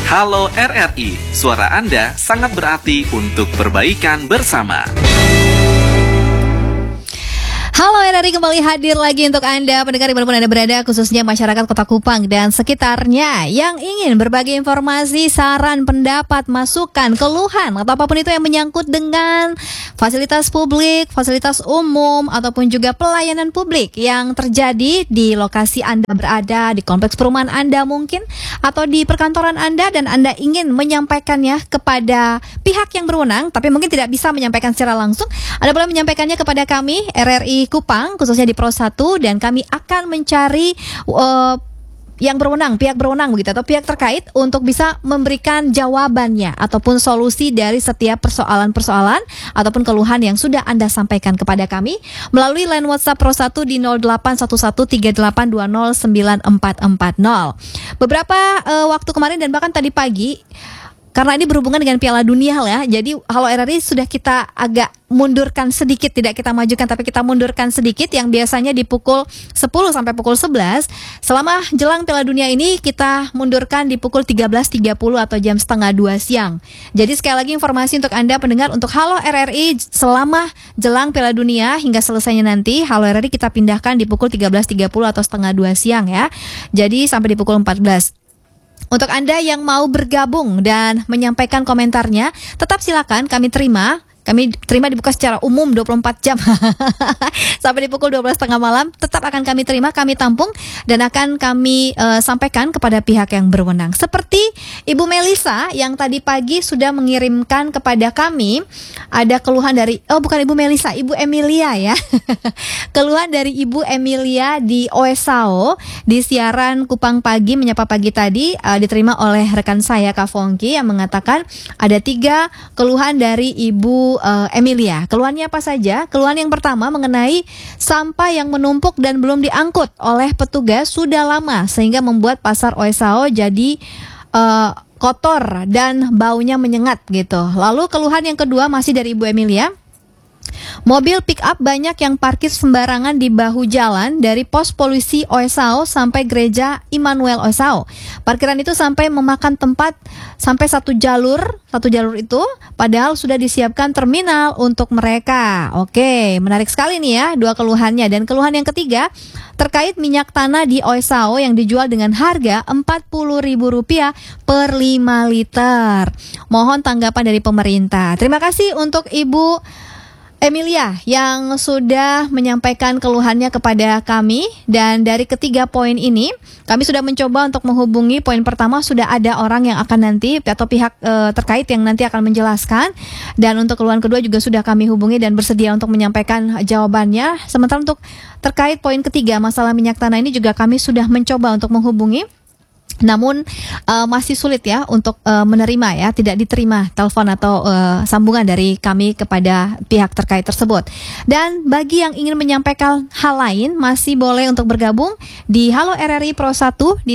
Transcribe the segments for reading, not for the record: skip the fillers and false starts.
Halo RRI, suara Anda sangat berarti untuk perbaikan bersama. Halo RRI, kembali hadir lagi untuk Anda pendengar dimanapun Anda berada, khususnya masyarakat Kota Kupang dan sekitarnya yang ingin berbagi informasi, saran, pendapat, masukan, keluhan atau apapun itu yang menyangkut dengan fasilitas publik, fasilitas umum ataupun juga pelayanan publik yang terjadi di lokasi Anda berada, di kompleks perumahan Anda mungkin, atau di perkantoran Anda, dan Anda ingin menyampaikannya kepada pihak yang berwenang tapi mungkin tidak bisa menyampaikan secara langsung. Anda boleh menyampaikannya kepada kami RRI Kupang, khususnya di Pro 1, dan kami akan mencari yang berwenang, pihak berwenang begitu, atau pihak terkait untuk bisa memberikan jawabannya ataupun solusi dari setiap persoalan-persoalan ataupun keluhan yang sudah Anda sampaikan kepada kami melalui line WhatsApp Pro 1 di 081138209440. Beberapa waktu kemarin dan bahkan tadi pagi, karena ini berhubungan dengan Piala Dunia ya, jadi Halo RRI sudah kita agak mundurkan sedikit, tidak kita majukan tapi kita mundurkan sedikit, yang biasanya di pukul 10 sampai pukul 11. Selama jelang Piala Dunia ini kita mundurkan di pukul 13.30 atau jam setengah 2 siang. Jadi sekali lagi informasi untuk Anda pendengar, untuk Halo RRI selama jelang Piala Dunia hingga selesainya nanti, Halo RRI kita pindahkan di pukul 13.30 atau setengah 2 siang ya. Jadi sampai di pukul 14. Untuk Anda yang mau bergabung dan menyampaikan komentarnya, tetap silakan, kami terima dibuka secara umum 24 jam sampai di pukul 12.30 malam, tetap akan kami terima, kami tampung dan akan kami sampaikan kepada pihak yang berwenang. Seperti Ibu Melisa yang tadi pagi sudah mengirimkan kepada kami, ada keluhan dari, bukan Ibu Melisa, Ibu Emilia ya. Keluhan dari Ibu Emilia di OSAO di siaran Kupang Pagi Menyapa Pagi tadi, diterima oleh rekan saya Kak Fongki yang mengatakan ada 3 keluhan dari Ibu Emilia. Keluhannya apa saja? Keluhan yang pertama mengenai sampah yang menumpuk dan belum diangkut oleh petugas sudah lama sehingga membuat pasar OSAO jadi kotor dan baunya menyengat gitu. Lalu keluhan yang kedua masih dari Ibu Emilia. Mobil pick up banyak yang parkir sembarangan di bahu jalan dari pos polisi OSAO sampai gereja Immanuel OSAO. Parkiran itu sampai memakan tempat sampai satu jalur itu, padahal sudah disiapkan terminal untuk mereka. Oke, menarik sekali nih ya 2 keluhannya. Dan keluhan yang ketiga terkait minyak tanah di OSAO yang dijual dengan harga Rp40.000 per 5 liter. Mohon tanggapan dari pemerintah. Terima kasih untuk Ibu Emilia yang sudah menyampaikan keluhannya kepada kami. Dan dari ketiga poin ini kami sudah mencoba untuk menghubungi. Poin pertama sudah ada orang yang akan nanti atau pihak terkait yang nanti akan menjelaskan, dan untuk keluhan kedua juga sudah kami hubungi dan bersedia untuk menyampaikan jawabannya. Sementara untuk terkait poin ketiga masalah minyak tanah ini juga kami sudah mencoba untuk menghubungi, namun masih sulit ya untuk menerima ya, tidak diterima telepon atau sambungan dari kami kepada pihak terkait tersebut. Dan bagi yang ingin menyampaikan hal lain masih boleh untuk bergabung di Halo RRI Pro 1 di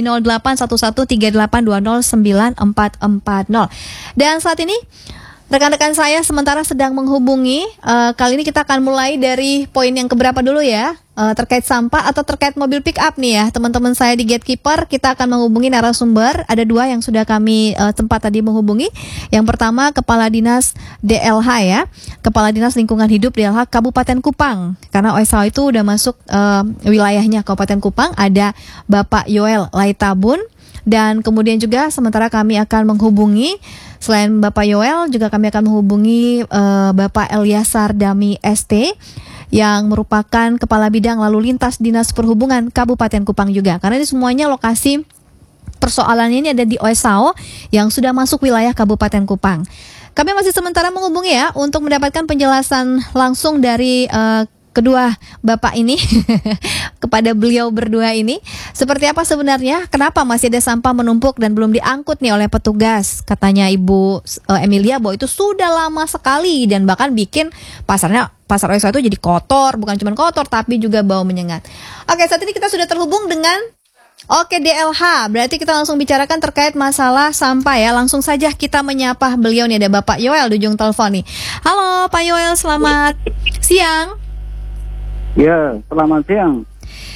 081138209440. Dan saat ini rekan-rekan saya sementara sedang menghubungi. Kali ini kita akan mulai dari poin yang keberapa dulu ya, terkait sampah atau terkait mobil pick up nih ya. Teman-teman saya di Gatekeeper, kita akan menghubungi narasumber. Ada 2 yang sudah kami tempat tadi menghubungi. Yang pertama Kepala Dinas DLH ya, Kepala Dinas Lingkungan Hidup DLH Kabupaten Kupang. Karena OSAO itu udah masuk wilayahnya Kabupaten Kupang. Ada Bapak Yoel Laitabun. Dan kemudian juga sementara kami akan menghubungi, selain Bapak Yoel, juga kami akan menghubungi Bapak Eliasar Dami ST yang merupakan Kepala Bidang Lalu Lintas Dinas Perhubungan Kabupaten Kupang juga. Karena ini semuanya lokasi persoalannya ini ada di OSAO yang sudah masuk wilayah Kabupaten Kupang. Kami masih sementara menghubungi ya untuk mendapatkan penjelasan langsung dari kedua bapak ini kepada beliau berdua ini, seperti apa sebenarnya, kenapa masih ada sampah menumpuk dan belum diangkut nih oleh petugas. Katanya Ibu Emilia bahwa itu sudah lama sekali dan bahkan bikin pasar OSAO itu jadi kotor, bukan cuma kotor tapi juga bau menyengat. Oke, saat ini kita sudah terhubung dengan DLH, berarti kita langsung bicarakan terkait masalah sampah ya. Langsung saja kita menyapa beliau nih, ada Bapak Yoel di ujung telepon nih. Halo Pak Yoel, selamat siang. Ya, selamat siang.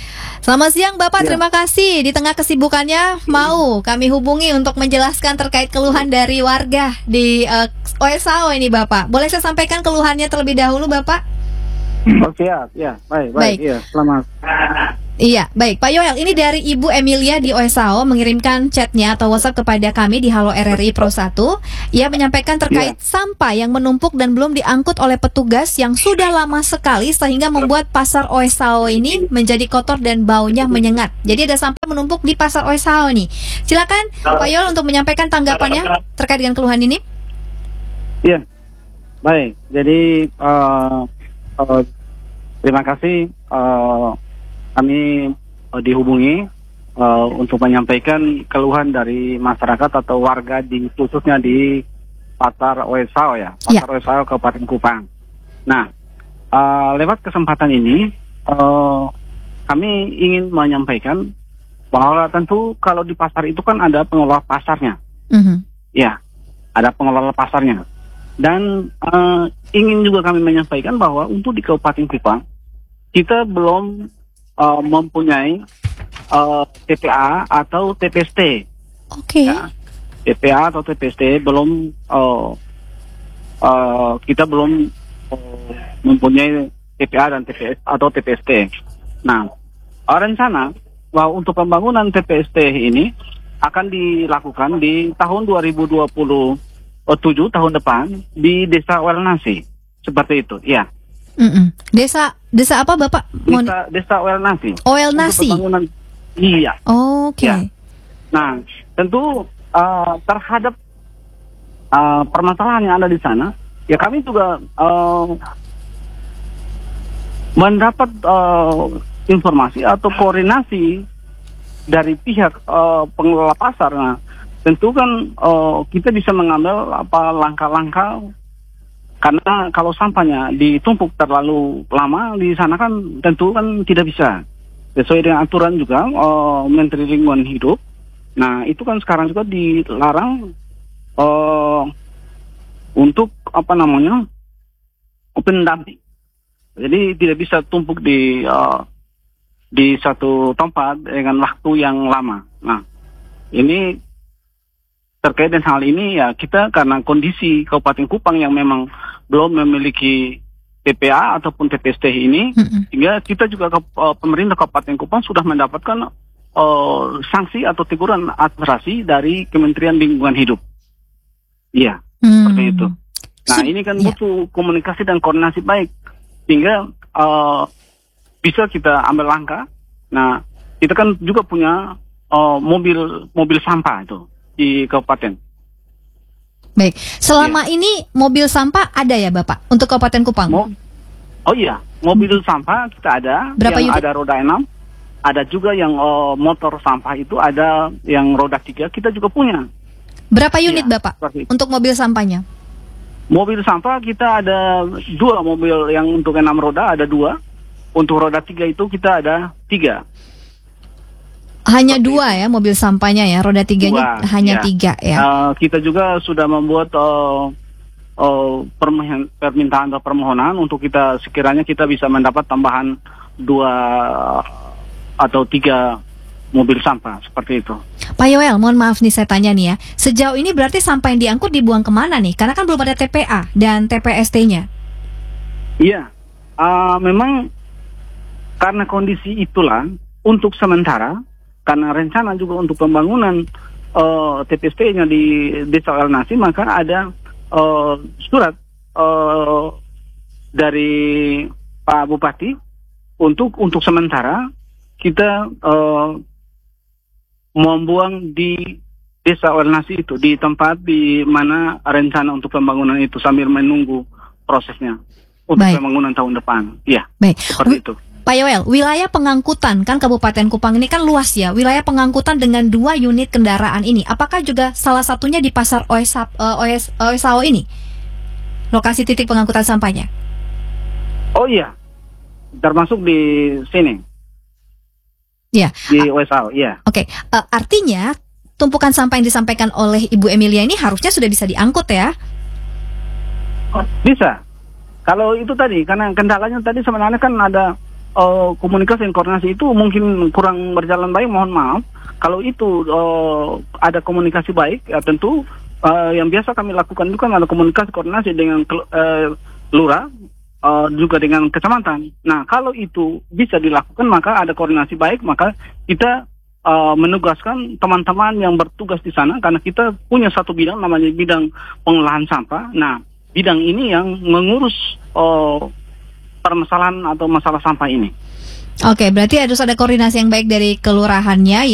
Selamat siang Bapak, Ya. terima kasih. Di tengah kesibukannya mau kami hubungi untuk menjelaskan terkait keluhan dari warga di OSAO ini Bapak. Boleh saya sampaikan keluhannya terlebih dahulu Bapak? Oh, siap. Ya, baik. Baik. Iya, selamat. Iya, baik Pak Yoel, ini dari Ibu Emilia di OSAO mengirimkan chatnya atau WhatsApp kepada kami di Halo RRI Pro 1. Ia menyampaikan terkait sampah yang menumpuk dan belum diangkut oleh petugas yang sudah lama sekali sehingga membuat pasar OSAO ini menjadi kotor dan baunya menyengat. Jadi ada sampah menumpuk di pasar OSAO nih. Silakan Pak Yoel untuk menyampaikan tanggapannya terkait dengan keluhan ini. Iya, baik. Jadi terima kasih. Kami dihubungi untuk menyampaikan keluhan dari masyarakat atau warga khususnya di Pasar OSAO ya, Pasar OSAO Kabupaten Kupang. Nah, lewat kesempatan ini kami ingin menyampaikan bahwa tentu kalau di pasar itu kan ada pengelola pasarnya, ya, ada pengelola pasarnya. Dan ingin juga kami menyampaikan bahwa untuk di Kabupaten Kupang kita belum mempunyai TPA atau TPST. Oke. Ya. TPA atau TPST belum kita belum mempunyai TPA dan TPS atau TPST. Nah, rencana bahwa untuk pembangunan TPST ini akan dilakukan di tahun 2027 tahun depan di Desa Welnasi. Seperti itu, ya. Desa apa Bapak? Desa Welnasi. Welnasi. Iya. Oke. Ya. Nah, tentu terhadap permasalahan yang ada di sana, ya kami juga mendapat informasi atau koordinasi dari pihak pengelola pasar. Nah, tentu kan kita bisa mengambil langkah-langkah. Karena kalau sampahnya ditumpuk terlalu lama di sana kan tentu kan tidak bisa. Sesuai dengan aturan juga Menteri Lingkungan Hidup. Nah, itu kan sekarang juga dilarang untuk open dumping. Jadi tidak bisa tumpuk di satu tempat dengan waktu yang lama. Nah, ini terkait dengan hal ini ya kita karena kondisi Kabupaten Kupang yang memang belum memiliki TPA ataupun TPST ini, sehingga kita juga pemerintah Kabupaten Kupang sudah mendapatkan sanksi atau teguran administrasi dari Kementerian Lingkungan Hidup. Iya, seperti itu. Nah, ini kan butuh komunikasi dan koordinasi baik, sehingga bisa kita ambil langkah. Nah, kita kan juga punya mobil sampah itu di kabupaten. Baik, selama ini mobil sampah ada ya Bapak untuk Kabupaten Kupang? Oh iya, mobil sampah kita ada. Berapa yang unit? Ada roda 6, ada juga yang motor sampah itu ada yang roda 3, kita juga punya. Berapa unit Bapak seperti itu. untuk mobil sampahnya? Mobil sampah kita ada 2 mobil, yang untuk 6 roda ada 2, untuk roda 3 itu kita ada 3. Hanya 2 ya mobil sampahnya ya, roda 3-nya hanya 3 ya. Kita juga sudah membuat permintaan atau permohonan untuk kita sekiranya kita bisa mendapat tambahan 2 atau 3 mobil sampah seperti itu. Pak Yoel, mohon maaf nih saya tanya nih ya, sejauh ini berarti sampah yang diangkut dibuang kemana nih? Karena kan belum ada TPA dan TPST-nya. Iya, memang karena kondisi itulah untuk sementara. Karena rencana juga untuk pembangunan TPST-nya di Desa Welnasi, maka ada surat dari Pak Bupati untuk sementara kita membuang di Desa Welnasi itu, di tempat di mana rencana untuk pembangunan itu sambil menunggu prosesnya untuk pembangunan tahun depan. Iya, seperti itu. Pak Yoel, wilayah pengangkutan kan Kabupaten Kupang ini kan luas ya. Wilayah pengangkutan dengan 2 unit kendaraan ini, apakah juga salah satunya di pasar OSAO ini? Lokasi titik pengangkutan sampahnya? Oh iya, termasuk di sini. Ya. Di OSAO, iya. Oke, artinya tumpukan sampah yang disampaikan oleh Ibu Emilia ini harusnya sudah bisa diangkut ya? Bisa. Kalau itu tadi, karena kendalanya tadi sebenarnya kan ada komunikasi dan koordinasi itu mungkin kurang berjalan baik, mohon maaf. Kalau itu ada komunikasi baik, ya tentu yang biasa kami lakukan itu kan ada komunikasi koordinasi dengan lurah, juga dengan kecamatan. Nah, kalau itu bisa dilakukan maka ada koordinasi baik, maka kita menugaskan teman-teman yang bertugas di sana, karena kita punya satu bidang namanya bidang pengolahan sampah. Nah, bidang ini yang mengurus permasalahan atau masalah sampah ini. Oke, berarti harus ada koordinasi yang baik dari kelurahannya.